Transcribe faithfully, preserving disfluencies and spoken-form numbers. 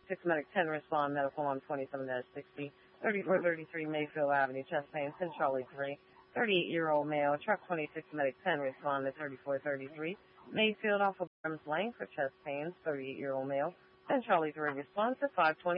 six Medic ten, respond, medical on twenty-seven sixty, thirty-four thirty-three Mayfield Avenue, chest pain, Sin Charlie three, thirty-eight-year-old male, truck twenty-six Medic ten, respond to thirty-four thirty-three Mayfield off of Burns Lane for chest pains, thirty-eight-year-old male, Sin Charlie three, response to five twenty.